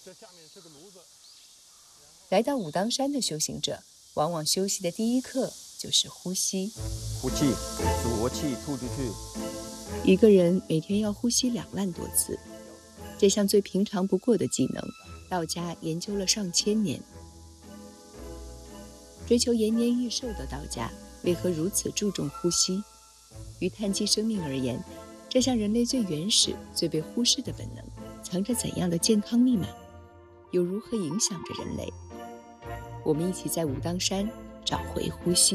这下面是个炉子。 来到武当山的修行者，往往休息的第一课就是呼吸。 呼气，浊气吐出去。 一个人每天要呼吸2万多次，这项最平常不过的技能，道家研究了上千年。追求延年益寿的道家，为何如此注重呼吸？于碳基生命而言，这项人类最原始、最被忽视的本能，藏着怎样的健康密码？又如何影响着人类？我们一起在武当山找回呼吸。